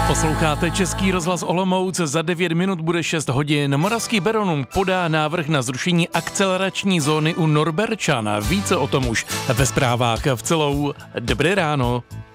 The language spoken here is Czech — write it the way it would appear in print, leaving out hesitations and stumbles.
Posloucháte Český rozhlas Olomouc, za 9 minut bude 6 hodin. Moravský Beroun podá návrh na zrušení akcelerační zóny u Norberčan. Více o tom už ve zprávách v celou. Dobré ráno.